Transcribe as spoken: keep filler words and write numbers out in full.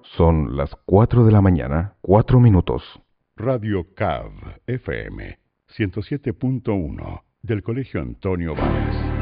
Son las cuatro de la mañana, cuatro minutos. Radio C A V F M ciento siete punto uno del Colegio Antonio Valles.